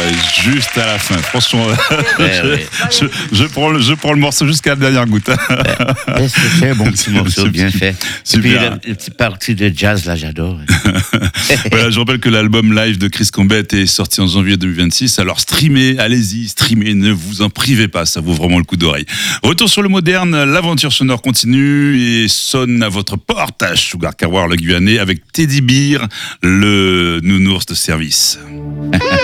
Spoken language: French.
juste à la fin. Franchement, Ouais. je prends le morceau jusqu'à la dernière goutte. C'est très bon petit morceau, bien fait. Super. Et puis la petite partie de jazz, là, j'adore. Voilà, je rappelle que l'album live de Chris Combet est sorti en janvier 2026. Alors streamez, allez-y, streamez, ne vous en privez pas, ça vaut vraiment le coup d'oreille. Retour sur le moderne, l'aventure sonore continue et sonne à votre porte à Sugar Kawar le Guyanais avec Teddy Bear, le nounours de service.